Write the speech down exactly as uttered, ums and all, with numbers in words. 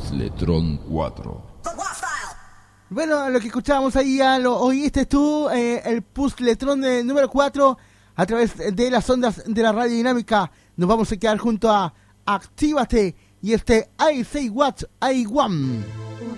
Puzzletron cuatro. Bueno, lo que escuchábamos ahí ya lo oíste tú, eh, el Puzzletron de número cuatro, a través de las ondas de la radio dinámica. Nos vamos a quedar junto a Actívate y este I Say What I Want.